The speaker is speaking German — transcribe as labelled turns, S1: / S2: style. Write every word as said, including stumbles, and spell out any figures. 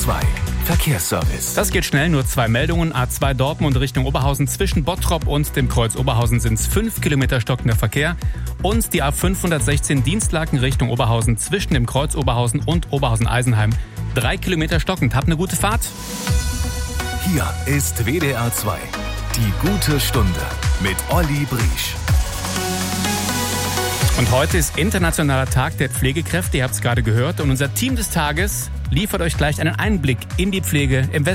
S1: zwei Verkehrsservice.
S2: Das geht schnell, nur zwei Meldungen. A zwei Dortmund Richtung Oberhausen. Zwischen Bottrop und dem Kreuz Oberhausen sind es fünf Kilometer stockender Verkehr. Und die A fünfhundertsechzehn Dienstlaken Richtung Oberhausen zwischen dem Kreuz Oberhausen und Oberhausen-Eisenheim. Drei Kilometer stockend. Habt eine gute Fahrt.
S1: Hier ist W D R zwei. Die gute Stunde mit Olli Briesch.
S2: Und heute ist Internationaler Tag der Pflegekräfte. Ihr habt es gerade gehört. Und unser Team des Tages liefert euch gleich einen Einblick in die Pflege im Westen.